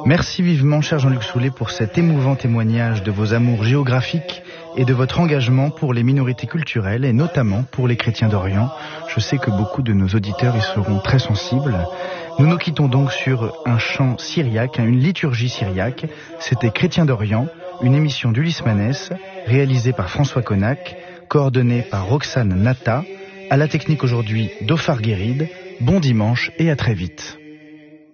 Merci vivement, cher Jean-Luc Soulet, pour cet émouvant témoignage de vos amours géographiques et de votre engagement pour les minorités culturelles et notamment pour les chrétiens d'Orient. Je sais que beaucoup de nos auditeurs y seront très sensibles. Nous nous quittons donc sur un chant syriaque, une liturgie syriaque. C'était Chrétiens d'Orient, une émission d'Ulysse Manès, réalisée par François Connac, coordonnée par Roxane Nata. À la technique aujourd'hui, Dofar Guéride. Bon dimanche et à très vite.